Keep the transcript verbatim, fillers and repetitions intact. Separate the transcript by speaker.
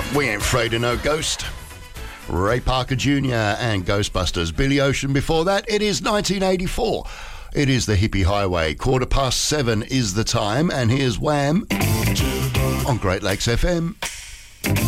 Speaker 1: We ain't afraid of no ghost. Ray Parker Junior and Ghostbusters. Billy Ocean before that. It is nineteen eighty-four. It is the Hippie Highway. Quarter past seven is the time, and here's Wham! On Great Lakes F M.